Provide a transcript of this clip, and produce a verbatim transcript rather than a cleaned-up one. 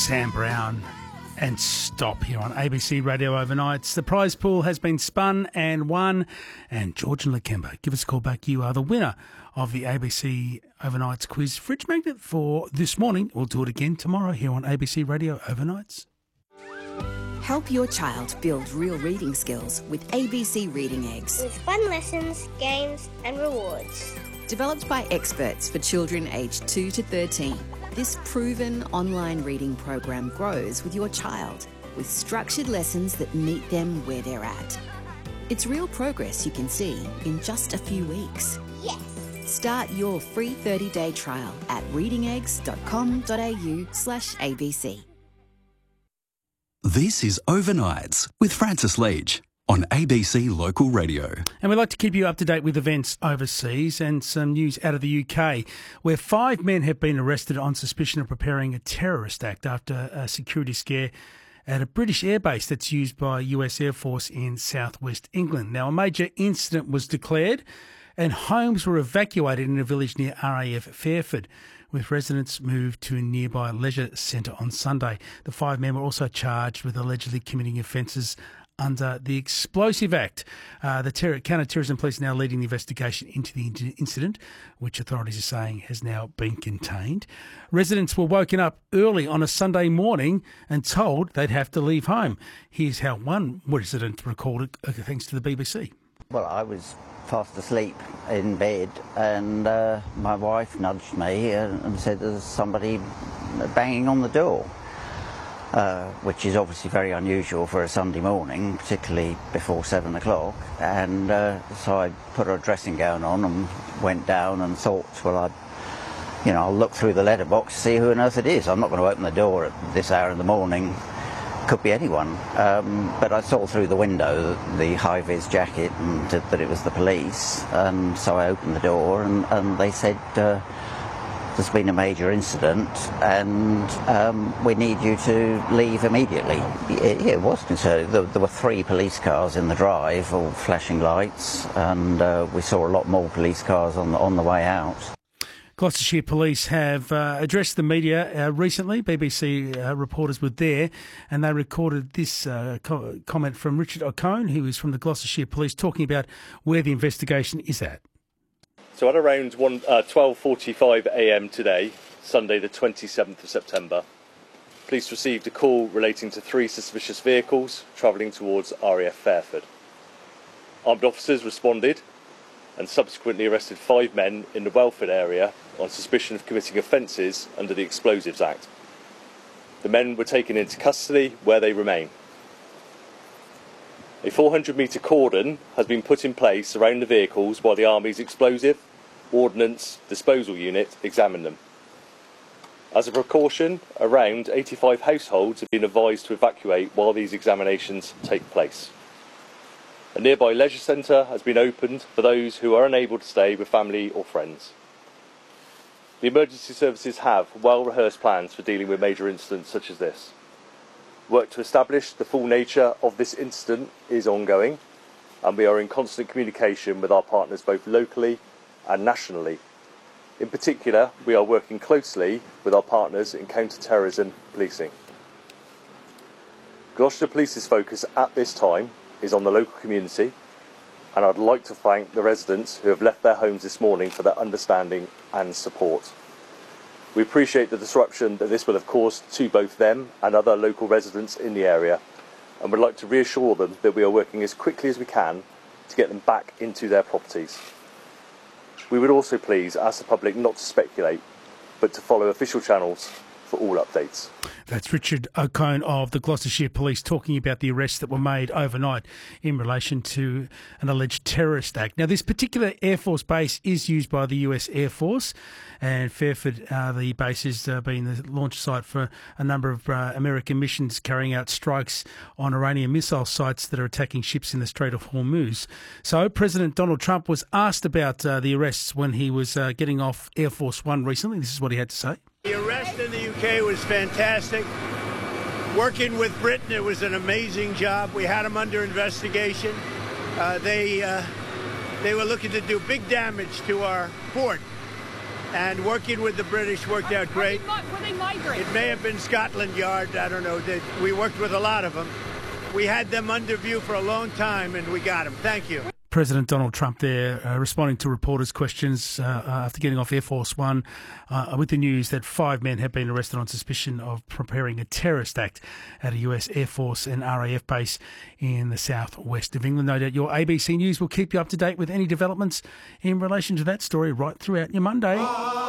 Sam Brown and Stop here on A B C Radio Overnights. The prize pool has been spun and won, and George and Lakemba, give us a call back. You are the winner of the A B C Overnights quiz fridge magnet for this morning. We'll do it again tomorrow here on A B C Radio Overnights. Help your child build real reading skills with A B C Reading Eggs. With fun lessons, games and rewards. Developed by experts for children aged two to thirteen. This proven online reading program grows with your child with structured lessons that meet them where they're at. It's real progress you can see in just a few weeks. Yes! Start your free thirty-day trial at readingeggs.com.au slash ABC. This is Overnights with Francis Leach on A B C Local Radio. And we'd like to keep you up to date with events overseas and some news out of the U K, where five men have been arrested on suspicion of preparing a terrorist act after a security scare at a British airbase that's used by U S Air Force in southwest England. Now, a major incident was declared and homes were evacuated in a village near R A F Fairford, with residents moved to a nearby leisure centre on Sunday. The five men were also charged with allegedly committing offences under the Explosive Act. Uh, the terror, counter-terrorism police are now leading the investigation into the in- incident, which authorities are saying has now been contained. Residents were woken up early on a Sunday morning and told they'd have to leave home. Here's how one resident recalled it, uh, thanks to the B B C. Well, I was fast asleep in bed, and uh, my wife nudged me and, and said there's somebody banging on the door. Uh, which is obviously very unusual for a Sunday morning, particularly before seven o'clock. And uh, so I put a dressing gown on and went down and thought, well, I'd, you know, I'll look through the letterbox to see who on earth it is. I'm not going to open the door at this hour in the morning. Could be anyone. Um, but I saw through the window the high-vis jacket and that it was the police. And so I opened the door and, and they said, uh, there's been a major incident and um, we need you to leave immediately. It, it was concerning. There, there were three police cars in the drive, all flashing lights, and uh, we saw a lot more police cars on the, on the way out. Gloucestershire Police have uh, addressed the media uh, recently. B B C uh, reporters were there, and they recorded this uh, co- comment from Richard O'Cone, who is from the Gloucestershire Police, talking about where the investigation is at. So at around one, uh, twelve forty-five a m today, Sunday the twenty-seventh of September, police received a call relating to three suspicious vehicles travelling towards R A F Fairford. Armed officers responded and subsequently arrested five men in the Welford area on suspicion of committing offences under the Explosives Act. The men were taken into custody where they remain. A four hundred metre cordon has been put in place around the vehicles while the Army's Explosive Ordnance Disposal Unit examine them. As a precaution, around eighty-five households have been advised to evacuate while these examinations take place. A nearby leisure centre has been opened for those who are unable to stay with family or friends. The emergency services have well-rehearsed plans for dealing with major incidents such as this. Work to establish the full nature of this incident is ongoing, and we are in constant communication with our partners both locally and nationally. In particular, we are working closely with our partners in counter-terrorism policing. Gloucester Police's focus at this time is on the local community, and I'd like to thank the residents who have left their homes this morning for their understanding and support. We appreciate the disruption that this will have caused to both them and other local residents in the area, and would like to reassure them that we are working as quickly as we can to get them back into their properties. We would also please ask the public not to speculate, but to follow official channels for all updates. That's Richard O'Cone of the Gloucestershire Police talking about the arrests that were made overnight in relation to an alleged terrorist act. Now, this particular Air Force base is used by the U S Air Force, and Fairford, uh, the base, has uh, been the launch site for a number of uh, American missions carrying out strikes on Iranian missile sites that are attacking ships in the Strait of Hormuz. So President Donald Trump was asked about uh, the arrests when he was uh, getting off Air Force One recently. This is what he had to say. The arrest in the U K was fantastic. Working with Britain, it was an amazing job. We had them under investigation. Uh, they uh, they were looking to do big damage to our port, And working with the British worked out great. Were they, were they migrants? It may have been Scotland Yard, I don't know. They, we worked with a lot of them. We had them under view for a long time, and we got them. Thank you. President Donald Trump there uh, responding to reporters' questions uh, after getting off Air Force One uh, with the news that five men have been arrested on suspicion of preparing a terrorist act at a U S Air Force and R A F base in the southwest of England. No doubt your A B C News will keep you up to date with any developments in relation to that story right throughout your Monday.